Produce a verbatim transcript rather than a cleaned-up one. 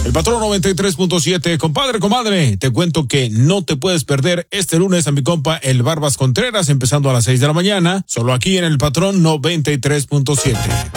El Patrón noventa y tres punto siete. Compadre, comadre, te cuento que no te puedes perder este lunes a mi compa El Barbas Contreras, empezando a las seis de la mañana, solo aquí en El Patrón noventa y tres punto siete.